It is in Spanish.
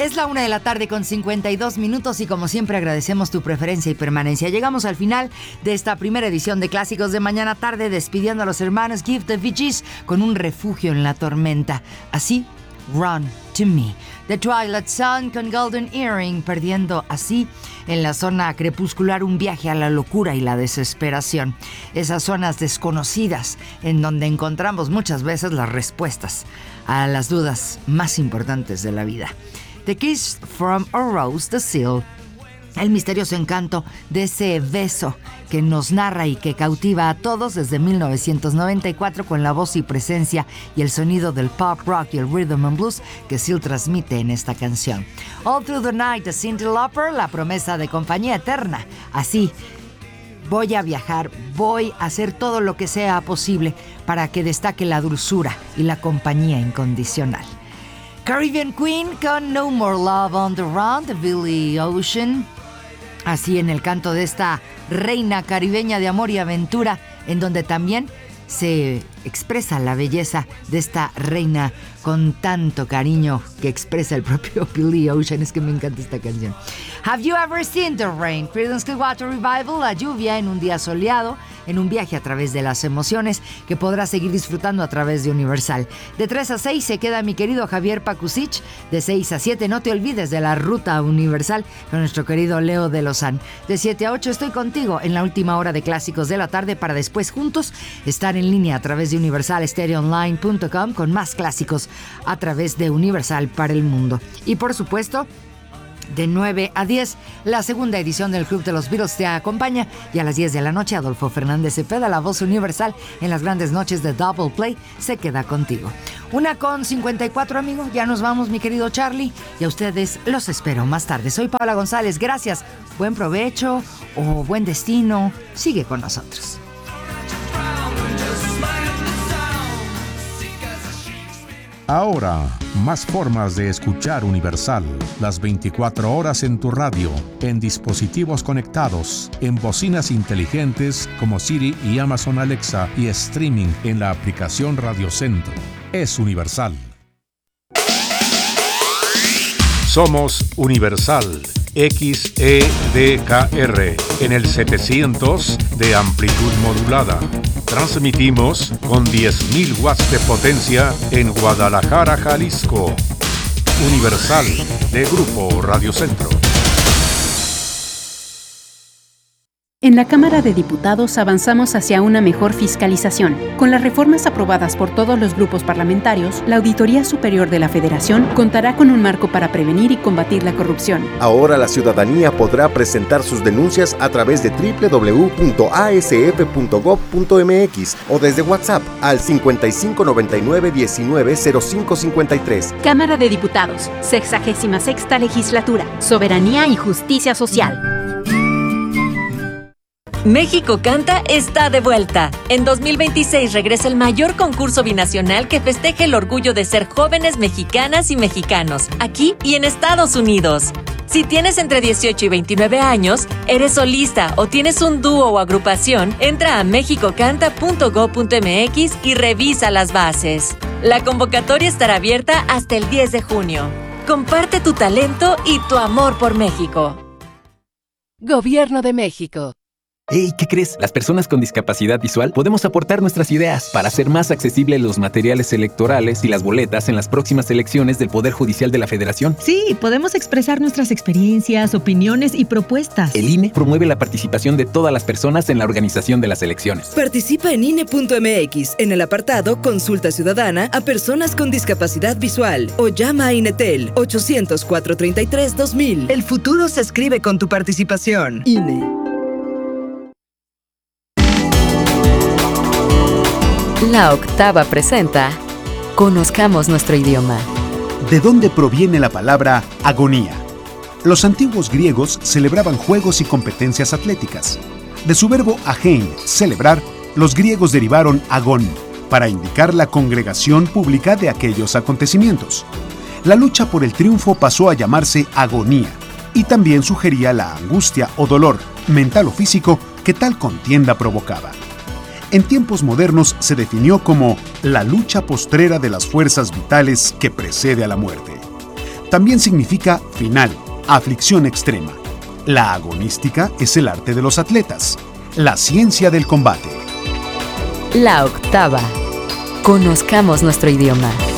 Es la 1:52 p.m. y como siempre agradecemos tu preferencia y permanencia. Llegamos al final de esta primera edición de Clásicos de Mañana Tarde, despidiendo a los hermanos Gift the Bee Gees con un refugio en la tormenta. Así, Run to Me. The Twilight Sun con Golden Earring, perdiendo así en la zona crepuscular un viaje a la locura y la desesperación. Esas zonas desconocidas en donde encontramos muchas veces las respuestas a las dudas más importantes de la vida. The Kiss from a Rose, The Seal. El misterioso encanto de ese beso que nos narra y que cautiva a todos desde 1994 con la voz y presencia y el sonido del pop rock y el rhythm and blues que Seal transmite en esta canción. All Through the Night de Cyndi Lauper, la promesa de compañía eterna. Así, voy a viajar, voy a hacer todo lo que sea posible para que destaque la dulzura y la compañía incondicional. Caribbean Queen con No More Love on the Run de Billy Ocean. Así en el canto de esta reina caribeña de amor y aventura, en donde también se expresa la belleza de esta reina con tanto cariño que expresa el propio Billy Ocean. Es que me encanta esta canción. Have You Ever Seen the Rain? Creedence Clearwater Revival, la lluvia en un día soleado, en un viaje a través de las emociones que podrás seguir disfrutando a través de Universal. De 3 a 6 se queda mi querido Javier Pakusich. De 6 a 7 no te olvides de la ruta Universal con nuestro querido Leo de Lozán. De 7 a 8 estoy contigo en la última hora de Clásicos de la Tarde para después juntos estar en línea a través de universalstereoonline.com con más clásicos a través de Universal para el mundo. Y por supuesto, de 9 a 10, la segunda edición del Club de los Beatles te acompaña, y a las 10 de la noche Adolfo Fernández Cepeda, la voz universal en las grandes noches de Double Play, se queda contigo. 1:54, amigo, ya nos vamos, mi querido Charlie, y a ustedes los espero más tarde. Soy Paola González, gracias, buen provecho o buen destino, sigue con nosotros. Ahora, más formas de escuchar Universal. Las 24 horas en tu radio, en dispositivos conectados, en bocinas inteligentes como Siri y Amazon Alexa y streaming en la aplicación Radio Centro. Es Universal. Somos Universal XEDKR en el 700 de amplitud modulada. Transmitimos con 10.000 watts de potencia en Guadalajara, Jalisco. Universal de Grupo Radio Centro. En la Cámara de Diputados avanzamos hacia una mejor fiscalización. Con las reformas aprobadas por todos los grupos parlamentarios, la Auditoría Superior de la Federación contará con un marco para prevenir y combatir la corrupción. Ahora la ciudadanía podrá presentar sus denuncias a través de www.asf.gov.mx o desde WhatsApp al 5599-190553. Cámara de Diputados, 66ª Legislatura, Soberanía y Justicia Social. México Canta está de vuelta. En 2026 regresa el mayor concurso binacional que festeje el orgullo de ser jóvenes mexicanas y mexicanos, aquí y en Estados Unidos. Si tienes entre 18 y 29 años, eres solista o tienes un dúo o agrupación, entra a mexicocanta.gov.mx y revisa las bases. La convocatoria estará abierta hasta el 10 de junio. Comparte tu talento y tu amor por México. Gobierno de México. Hey, ¿qué crees? Las personas con discapacidad visual podemos aportar nuestras ideas para hacer más accesibles los materiales electorales y las boletas en las próximas elecciones del Poder Judicial de la Federación. Sí, podemos expresar nuestras experiencias, opiniones y propuestas. El INE promueve la participación de todas las personas en la organización de las elecciones. Participa en INE.mx en el apartado Consulta Ciudadana a personas con discapacidad visual o llama a INETEL 800-433-2000. El futuro se escribe con tu participación. INE. La Octava presenta Conozcamos nuestro idioma. ¿De dónde proviene la palabra agonía? Los antiguos griegos celebraban juegos y competencias atléticas. De su verbo agein, celebrar, los griegos derivaron agón, para indicar la congregación pública de aquellos acontecimientos. La lucha por el triunfo pasó a llamarse agonía, y también sugería la angustia o dolor, mental o físico, que tal contienda provocaba. En tiempos modernos se definió como la lucha postrera de las fuerzas vitales que precede a la muerte. También significa final, aflicción extrema. La agonística es el arte de los atletas, la ciencia del combate. La octava. Conozcamos nuestro idioma.